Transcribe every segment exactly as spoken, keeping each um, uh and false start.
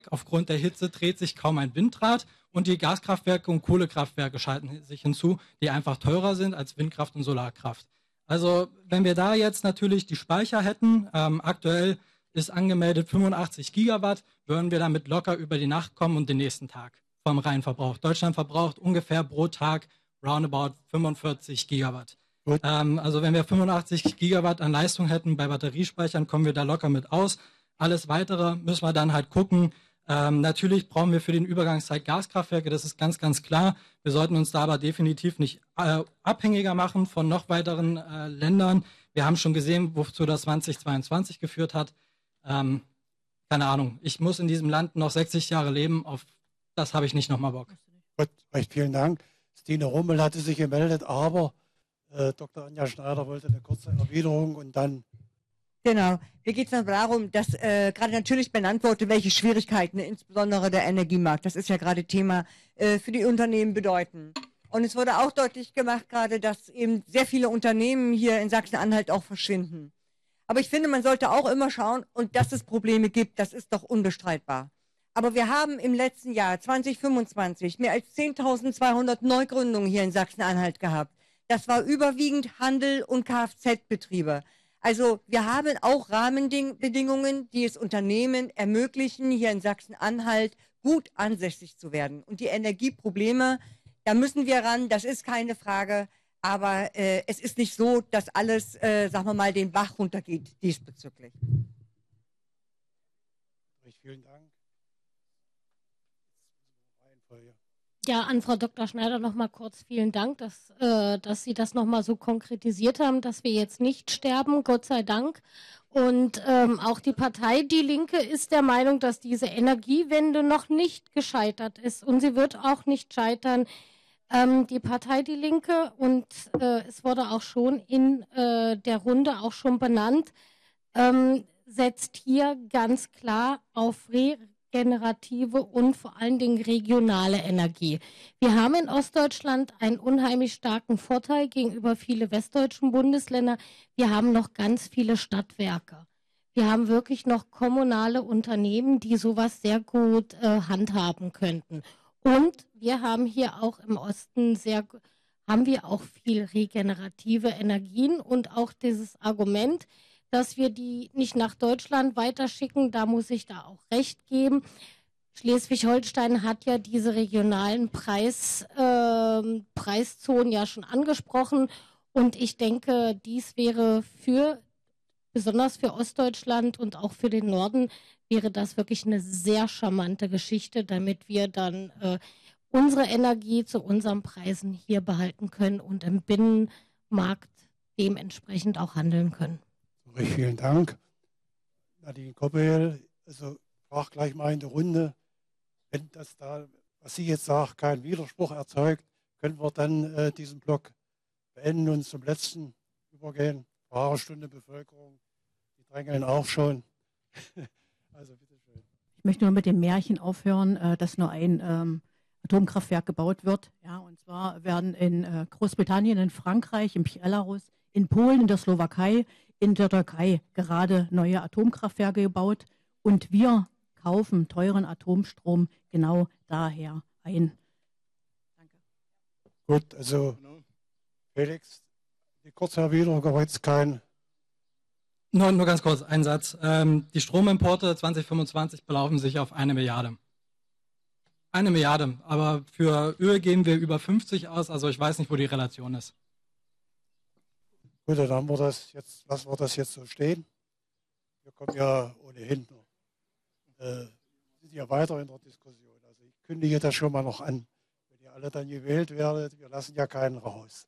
Aufgrund der Hitze dreht sich kaum ein Windrad und die Gaskraftwerke und Kohlekraftwerke schalten sich hinzu, die einfach teurer sind als Windkraft und Solarkraft. Also wenn wir da jetzt natürlich die Speicher hätten, ähm, aktuell ist angemeldet fünfundachtzig Gigawatt, würden wir damit locker über die Nacht kommen und den nächsten Tag vom Reinverbrauch. Deutschland verbraucht ungefähr pro Tag roundabout fünfundvierzig Gigawatt. Ähm, also wenn wir fünfundachtzig Gigawatt an Leistung hätten bei Batteriespeichern, kommen wir da locker mit aus. Alles Weitere müssen wir dann halt gucken. Ähm, natürlich brauchen wir für den Übergangszeit Gaskraftwerke, das ist ganz, ganz klar. Wir sollten uns da aber definitiv nicht äh, abhängiger machen von noch weiteren äh, Ländern. Wir haben schon gesehen, wozu das zweitausendzweiundzwanzig geführt hat. Ähm, keine Ahnung, ich muss in diesem Land noch sechzig Jahre leben, auf das habe ich nicht nochmal Bock. Gut, recht vielen Dank. Stine Rummel hatte sich gemeldet, aber äh, Doktor Anja Schneider wollte eine kurze Erwiderung und dann... Genau. Hier geht es darum, dass äh, gerade natürlich benannt wurde, welche Schwierigkeiten, insbesondere der Energiemarkt, das ist ja gerade Thema, äh, für die Unternehmen bedeuten. Und es wurde auch deutlich gemacht gerade, dass eben sehr viele Unternehmen hier in Sachsen-Anhalt auch verschwinden. Aber ich finde, man sollte auch immer schauen, und dass es Probleme gibt, das ist doch unbestreitbar. Aber wir haben im letzten Jahr zweitausendfünfundzwanzig mehr als zehntausendzweihundert Neugründungen hier in Sachsen-Anhalt gehabt. Das war überwiegend Handel und Kfz-Betriebe. Also wir haben auch Rahmenbedingungen, die es Unternehmen ermöglichen, hier in Sachsen-Anhalt gut ansässig zu werden. Und die Energieprobleme, da müssen wir ran, das ist keine Frage. Aber äh, es ist nicht so, dass alles, äh, sagen wir mal, den Bach runtergeht diesbezüglich. Vielen Dank. Ja, an Frau Doktor Schneider noch mal kurz vielen Dank, dass, äh, dass Sie das noch mal so konkretisiert haben, dass wir jetzt nicht sterben, Gott sei Dank. Und ähm, auch die Partei Die Linke ist der Meinung, dass diese Energiewende noch nicht gescheitert ist und sie wird auch nicht scheitern. Ähm, die Partei Die Linke, und äh, es wurde auch schon in äh, der Runde auch schon benannt, ähm, setzt hier ganz klar auf regenerative und vor allen Dingen regionale Energie. Wir haben in Ostdeutschland einen unheimlich starken Vorteil gegenüber vielen westdeutschen Bundesländern. Wir haben noch ganz viele Stadtwerke. Wir haben wirklich noch kommunale Unternehmen, die sowas sehr gut äh, handhaben könnten. Und wir haben hier auch im Osten sehr, haben wir auch viel regenerative Energien und auch dieses Argument, dass wir die nicht nach Deutschland weiterschicken, da muss ich da auch recht geben. Schleswig-Holstein hat ja diese regionalen Preis, äh, Preiszonen ja schon angesprochen und ich denke, dies wäre für, besonders für Ostdeutschland und auch für den Norden, wäre das wirklich eine sehr charmante Geschichte, damit wir dann äh, unsere Energie zu unseren Preisen hier behalten können und im Binnenmarkt dementsprechend auch handeln können. Recht vielen Dank. Nadine Koppel, also frag gleich mal in der Runde, wenn das da, was sie jetzt sagt, keinen Widerspruch erzeugt, können wir dann äh, diesen Block beenden und zum letzten übergehen. Fahrerstunde Bevölkerung, die drängeln auch schon. Also bitteschön. Ich möchte nur mit dem Märchen aufhören, äh, dass nur ein ähm, Atomkraftwerk gebaut wird. Ja, und zwar werden in äh, Großbritannien, in Frankreich, in Belarus, in Polen, in der Slowakei, in der Türkei gerade neue Atomkraftwerke gebaut und wir kaufen teuren Atomstrom genau daher ein. Danke. Gut, also Felix, die kurze Erwiderung, aber jetzt kein... Nur, nur ganz kurz, ein Satz. Ähm, die Stromimporte zweitausendfünfundzwanzig belaufen sich auf eine Milliarde. Eine Milliarde, aber für Öl geben wir über fünfzig aus, also ich weiß nicht, wo die Relation ist. Gut, dann haben wir das jetzt, lassen wir das jetzt so stehen. Wir kommen ja ohnehin noch, äh, sind ja weiter in der Diskussion. Also ich kündige das schon mal noch an. Wenn ihr alle dann gewählt werdet, wir lassen ja keinen raus.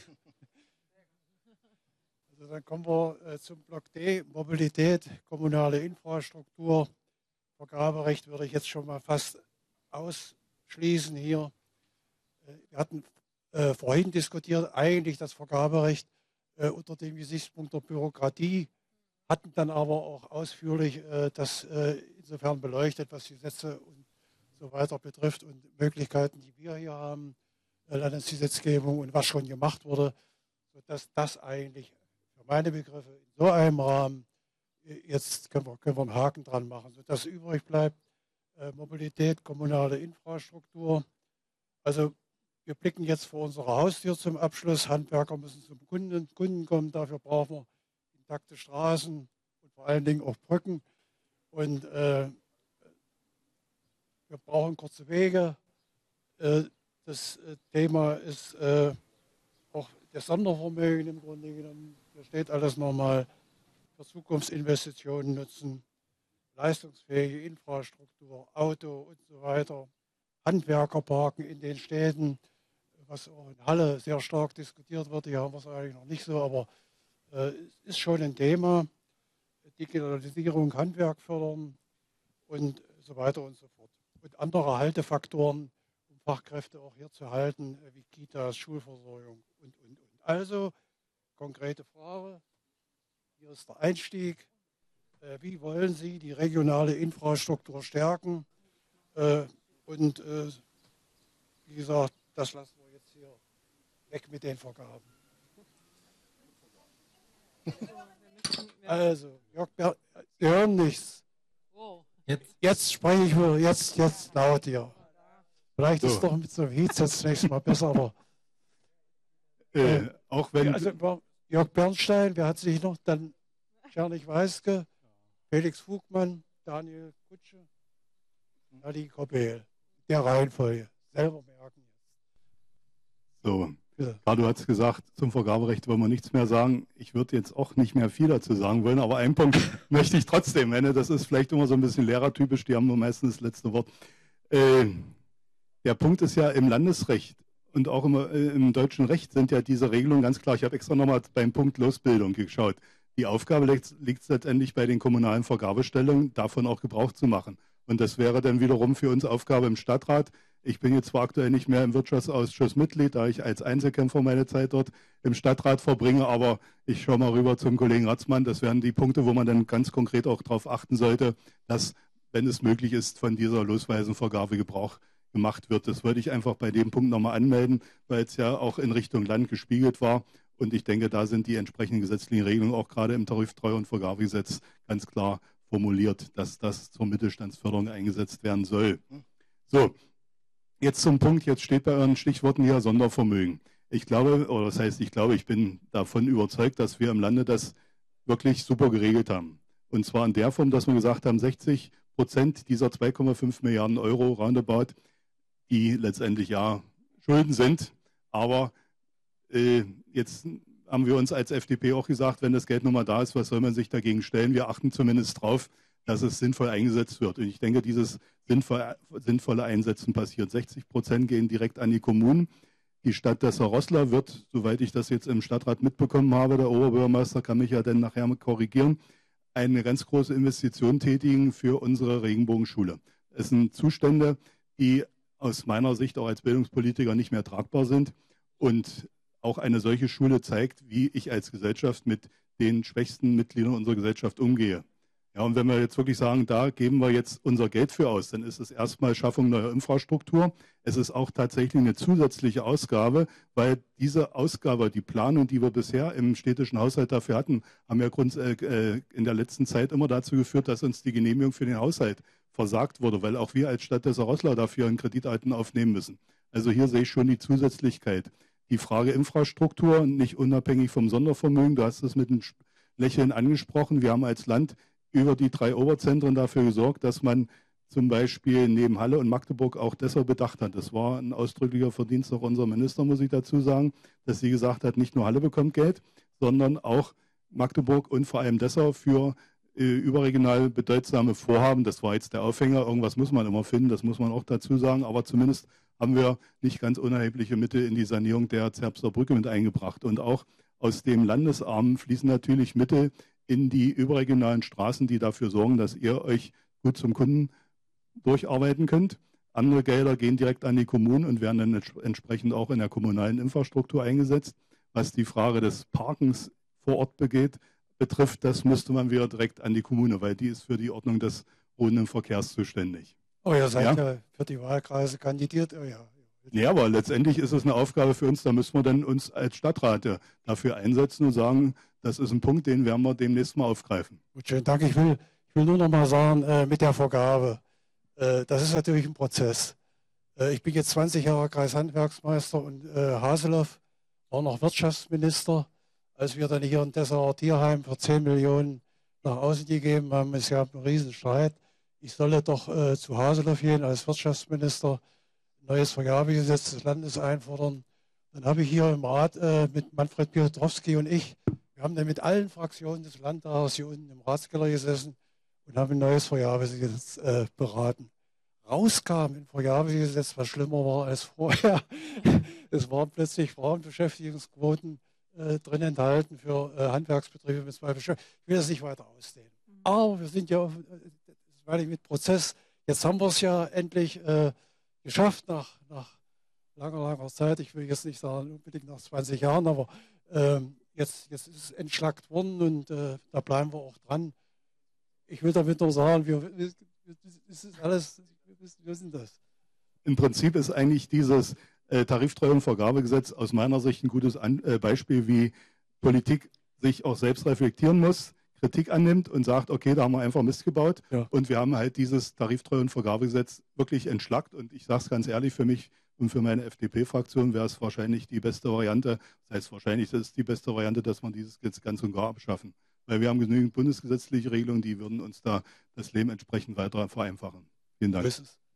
Also dann kommen wir äh, zum Block D, Mobilität, kommunale Infrastruktur. Vergaberecht würde ich jetzt schon mal fast ausschließen hier. Äh, wir hatten äh, vorhin diskutiert, eigentlich das Vergaberecht Äh, unter dem Gesichtspunkt der Bürokratie, hatten dann aber auch ausführlich äh, das äh, insofern beleuchtet, was Gesetze und so weiter betrifft und Möglichkeiten, die wir hier haben, äh, Landesgesetzgebung und was schon gemacht wurde, sodass das eigentlich für meine Begriffe in so einem Rahmen, äh, jetzt können wir, können wir einen Haken dran machen, sodass übrig bleibt, äh, Mobilität, kommunale Infrastruktur. Also wir blicken jetzt vor unserer Haustür zum Abschluss. Handwerker müssen zum Kunden, Kunden kommen. Dafür brauchen wir intakte Straßen und vor allen Dingen auch Brücken. Und äh, wir brauchen kurze Wege. Äh, das äh, Thema ist äh, auch das Sondervermögen im Grunde genommen. Da steht alles nochmal für Zukunftsinvestitionen nutzen, leistungsfähige Infrastruktur, Auto und so weiter. Handwerkerparken in den Städten, was auch in Halle sehr stark diskutiert wird. Hier haben wir es eigentlich noch nicht so, aber äh, es ist schon ein Thema. Digitalisierung, Handwerk fördern und so weiter und so fort. Und andere Haltefaktoren, um Fachkräfte auch hier zu halten, wie Kitas, Schulversorgung und, und, und. Also, konkrete Frage. Hier ist der Einstieg. Äh, wie wollen Sie die regionale Infrastruktur stärken? Äh, Und äh, wie gesagt, das lassen wir jetzt hier weg mit den Vergaben. Also, Jörg Ber Sie hören nichts. Jetzt, jetzt spreche ich nur, jetzt, jetzt laut hier. Vielleicht so. Ist es doch mit so einem Headset zunächst mal besser, aber äh, äh, auch wenn... Also, Jörg Bernstein, wer hat sich noch? Dann Czernik Weiske, Felix Fugmann, Daniel Kutsche, Ali Koppel. Der Reihenfolge. Selber merken. So, ja, du hast gesagt, zum Vergaberecht wollen wir nichts mehr sagen. Ich würde jetzt auch nicht mehr viel dazu sagen wollen, aber einen Punkt möchte ich trotzdem nennen. Das ist vielleicht immer so ein bisschen lehrertypisch, die haben nur meistens das letzte Wort. Äh, der Punkt ist ja im Landesrecht und auch im, äh, im deutschen Recht sind ja diese Regelungen ganz klar. Ich habe extra nochmal beim Punkt Losbildung geschaut. Die Aufgabe liegt, liegt letztendlich bei den kommunalen Vergabestellungen, davon auch Gebrauch zu machen. Und das wäre dann wiederum für uns Aufgabe im Stadtrat. Ich bin jetzt zwar aktuell nicht mehr im Wirtschaftsausschuss Mitglied, da ich als Einzelkämpfer meine Zeit dort im Stadtrat verbringe, aber ich schaue mal rüber zum Kollegen Ratzmann. Das wären die Punkte, wo man dann ganz konkret auch darauf achten sollte, dass, wenn es möglich ist, von dieser losweisen Vergabe Gebrauch gemacht wird. Das wollte ich einfach bei dem Punkt nochmal anmelden, weil es ja auch in Richtung Land gespiegelt war. Und ich denke, da sind die entsprechenden gesetzlichen Regelungen auch gerade im Tariftreu- und Vergabegesetz ganz klar formuliert, dass das zur Mittelstandsförderung eingesetzt werden soll. So, jetzt zum Punkt, jetzt steht bei euren Stichworten hier Sondervermögen. Ich glaube, oder das heißt, ich glaube, ich bin davon überzeugt, dass wir im Lande das wirklich super geregelt haben. Und zwar in der Form, dass wir gesagt haben, sechzig Prozent dieser zwei Komma fünf Milliarden Euro roundabout, die letztendlich ja Schulden sind, aber äh, jetzt haben wir uns als F D P auch gesagt, wenn das Geld nochmal da ist, was soll man sich dagegen stellen? Wir achten zumindest darauf, dass es sinnvoll eingesetzt wird. Und ich denke, dieses sinnvoll, sinnvolle Einsetzen passiert. sechzig Prozent gehen direkt an die Kommunen. Die Stadt Dessau-Roßlau wird, soweit ich das jetzt im Stadtrat mitbekommen habe, der Oberbürgermeister kann mich ja dann nachher korrigieren, eine ganz große Investition tätigen für unsere Regenbogenschule. Es sind Zustände, die aus meiner Sicht auch als Bildungspolitiker nicht mehr tragbar sind. Und auch eine solche Schule zeigt, wie ich als Gesellschaft mit den schwächsten Mitgliedern unserer Gesellschaft umgehe. Ja, und wenn wir jetzt wirklich sagen, da geben wir jetzt unser Geld für aus, dann ist es erstmal Schaffung neuer Infrastruktur. Es ist auch tatsächlich eine zusätzliche Ausgabe, weil diese Ausgabe, die Planung, die wir bisher im städtischen Haushalt dafür hatten, haben ja grund, äh, in der letzten Zeit immer dazu geführt, dass uns die Genehmigung für den Haushalt versagt wurde, weil auch wir als Stadt Dessau-Roßlau dafür einen Kreditalten aufnehmen müssen. Also hier sehe ich schon die Zusätzlichkeit. Die Frage Infrastruktur, nicht unabhängig vom Sondervermögen, du hast es mit einem Lächeln angesprochen. Wir haben als Land über die drei Oberzentren dafür gesorgt, dass man zum Beispiel neben Halle und Magdeburg auch Dessau bedacht hat. Das war ein ausdrücklicher Verdienst auch unserer Minister, muss ich dazu sagen, dass sie gesagt hat, nicht nur Halle bekommt Geld, sondern auch Magdeburg und vor allem Dessau für äh, überregional bedeutsame Vorhaben. Das war jetzt der Aufhänger. Irgendwas muss man immer finden, das muss man auch dazu sagen. Aber zumindest haben wir nicht ganz unerhebliche Mittel in die Sanierung der Zerbster Brücke mit eingebracht. Und auch aus dem Landesarm fließen natürlich Mittel in die überregionalen Straßen, die dafür sorgen, dass ihr euch gut zum Kunden durcharbeiten könnt. Andere Gelder gehen direkt an die Kommunen und werden dann entsprechend auch in der kommunalen Infrastruktur eingesetzt. Was die Frage des Parkens vor Ort begeht, betrifft, das müsste man wieder direkt an die Kommune, weil die ist für die Ordnung des ruhenden Verkehrs zuständig. Oh, ihr seid ja, ja für die Wahlkreise kandidiert. Oh, ja. Ja, aber letztendlich ist es eine Aufgabe für uns, da müssen wir dann uns als Stadtrat dafür einsetzen und sagen, das ist ein Punkt, den werden wir demnächst mal aufgreifen. Gut, schön, danke. Ich will, ich will nur noch mal sagen, äh, mit der Vergabe. Das ist natürlich ein Prozess. Ich bin jetzt zwanzig Jahre Kreishandwerksmeister und Haseloff war noch Wirtschaftsminister. Als wir dann hier ein Dessauer Tierheim für zehn Millionen nach außen gegeben haben, es gab einen Riesenstreit. Ich solle doch äh, zu Haseloff gehen als Wirtschaftsminister, neues Vergabegesetz des Landes einfordern. Dann habe ich hier im Rat äh, mit Manfred Piotrowski und ich, wir haben dann mit allen Fraktionen des Landtags hier unten im Ratskeller gesessen und haben ein neues Vergabegesetz äh, beraten. Rauskam im Vergabegesetz, was schlimmer war als vorher. Es waren plötzlich Frauenbeschäftigungsquoten äh, drin enthalten für äh, Handwerksbetriebe mit zwei Beschäftigten. Ich will das nicht weiter ausdehnen. Aber wir sind ja, auf, das meine ich mit Prozess, jetzt haben wir es ja endlich äh, geschafft nach, nach langer, langer Zeit. Ich will jetzt nicht sagen unbedingt nach zwanzig Jahren, aber ähm, jetzt, jetzt ist es entschlackt worden und äh, da bleiben wir auch dran. Ich will damit nur sagen, wir, es ist alles, wir wissen das. Im Prinzip ist eigentlich dieses äh, Tariftreuungsvergabegesetz aus meiner Sicht ein gutes An äh, Beispiel, wie Politik sich auch selbst reflektieren muss, Kritik annimmt und sagt, okay, da haben wir einfach Mist gebaut. Ja. Und wir haben halt dieses Tariftreuungsvergabegesetz wirklich entschlackt. Und ich sage es ganz ehrlich, für mich und für meine F D P-Fraktion wäre es wahrscheinlich die beste Variante. Das heißt wahrscheinlich, das ist die beste Variante, dass wir dieses jetzt ganz und gar abschaffen. Weil wir haben genügend bundesgesetzliche Regelungen, die würden uns da das Leben entsprechend weiter vereinfachen. Vielen Dank.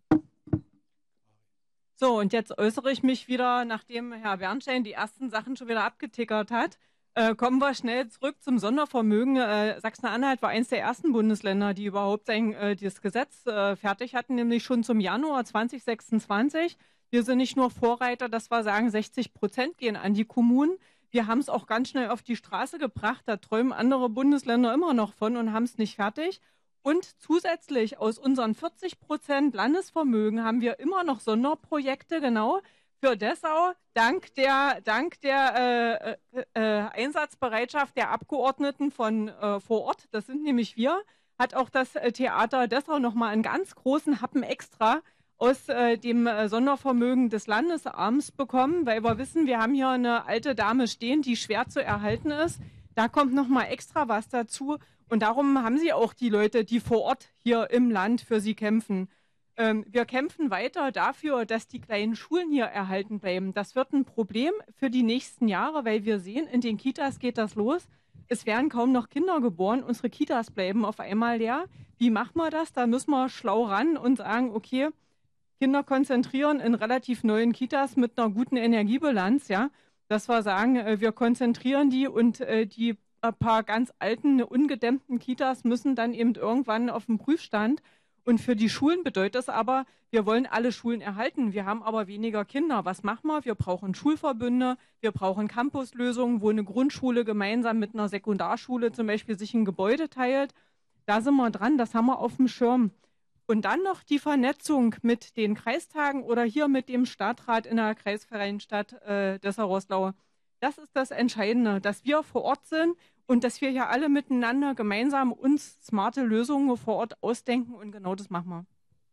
So, und jetzt äußere ich mich wieder, nachdem Herr Bernstein die ersten Sachen schon wieder abgetickert hat. Äh, kommen wir schnell zurück zum Sondervermögen. Äh, Sachsen-Anhalt war eines der ersten Bundesländer, die überhaupt sein, äh, dieses Gesetz äh, fertig hatten, nämlich schon zum Januar zweitausendsechsundzwanzig. Wir sind nicht nur Vorreiter, dass wir sagen, sechzig Prozent gehen an die Kommunen. Wir haben es auch ganz schnell auf die Straße gebracht. Da träumen andere Bundesländer immer noch von und haben es nicht fertig. Und zusätzlich aus unseren vierzig Prozent Landesvermögen haben wir immer noch Sonderprojekte, genau, für Dessau, dank der, dank der äh, äh, Einsatzbereitschaft der Abgeordneten von äh, vor Ort, das sind nämlich wir, hat auch das äh, Theater Dessau nochmal einen ganz großen Happen extra aus äh, dem äh, Sondervermögen des Landesarms bekommen, weil wir wissen, wir haben hier eine alte Dame stehen, die schwer zu erhalten ist. Da kommt nochmal extra was dazu und darum haben sie auch die Leute, die vor Ort hier im Land für sie kämpfen. Ähm, wir kämpfen weiter dafür, dass die kleinen Schulen hier erhalten bleiben. Das wird ein Problem für die nächsten Jahre, weil wir sehen, in den Kitas geht das los. Es werden kaum noch Kinder geboren. Unsere Kitas bleiben auf einmal leer. Wie machen wir das? Da müssen wir schlau ran und sagen, okay, Kinder konzentrieren in relativ neuen Kitas mit einer guten Energiebilanz, ja, dass wir sagen, wir konzentrieren die und äh, die ein paar ganz alten, ungedämmten Kitas müssen dann eben irgendwann auf den Prüfstand. Und für die Schulen bedeutet das aber, wir wollen alle Schulen erhalten. Wir haben aber weniger Kinder. Was machen wir? Wir brauchen Schulverbünde, wir brauchen Campuslösungen, wo eine Grundschule gemeinsam mit einer Sekundarschule zum Beispiel sich ein Gebäude teilt. Da sind wir dran, das haben wir auf dem Schirm. Und dann noch die Vernetzung mit den Kreistagen oder hier mit dem Stadtrat in der kreisfreien Stadt äh, Dessau-Roßlau. Das ist das Entscheidende, dass wir vor Ort sind und dass wir hier alle miteinander gemeinsam uns smarte Lösungen vor Ort ausdenken und genau das machen wir.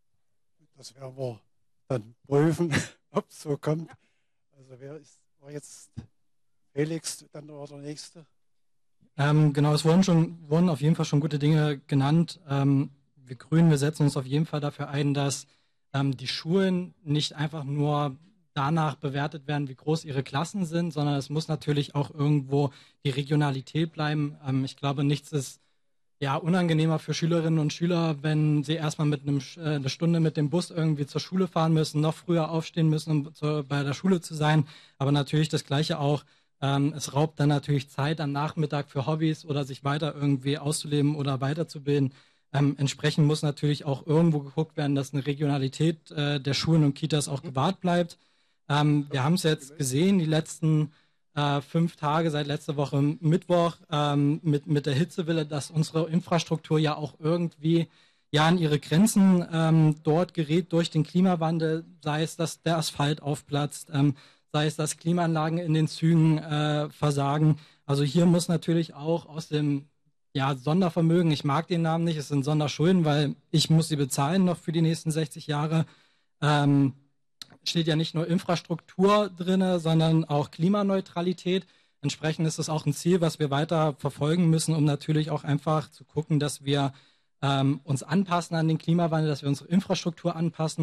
Das werden wir dann prüfen, ob es so kommt. Also wer ist, war jetzt Felix, dann war der Nächste? Ähm, genau, es wurden, schon, wurden auf jeden Fall schon gute Dinge genannt. Ähm, wir Grünen, wir setzen uns auf jeden Fall dafür ein, dass ähm, die Schulen nicht einfach nur danach bewertet werden, wie groß ihre Klassen sind, sondern es muss natürlich auch irgendwo die Regionalität bleiben. Ähm, ich glaube, nichts ist ja unangenehmer für Schülerinnen und Schüler, wenn sie erstmal mit einem äh, eine Stunde mit dem Bus irgendwie zur Schule fahren müssen, noch früher aufstehen müssen, um zu, bei der Schule zu sein. Aber natürlich das Gleiche auch. Ähm, es raubt dann natürlich Zeit am Nachmittag für Hobbys oder sich weiter irgendwie auszuleben oder weiterzubilden. Ähm, entsprechend muss natürlich auch irgendwo geguckt werden, dass eine Regionalität äh, der Schulen und Kitas auch gewahrt bleibt. Ähm, wir haben es jetzt gesehen, die letzten äh, fünf Tage, seit letzter Woche Mittwoch, ähm, mit, mit der Hitzewelle, dass unsere Infrastruktur ja auch irgendwie ja an ihre Grenzen ähm, dort gerät durch den Klimawandel, sei es, dass der Asphalt aufplatzt, ähm, sei es, dass Klimaanlagen in den Zügen äh, versagen. Also hier muss natürlich auch aus dem ja, Sondervermögen, ich mag den Namen nicht, es sind Sonderschulden, weil ich muss sie bezahlen noch für die nächsten sechzig Jahre, ähm, steht ja nicht nur Infrastruktur drin, sondern auch Klimaneutralität. Entsprechend ist es auch ein Ziel, was wir weiter verfolgen müssen, um natürlich auch einfach zu gucken, dass wir ähm, uns anpassen an den Klimawandel, dass wir unsere Infrastruktur anpassen.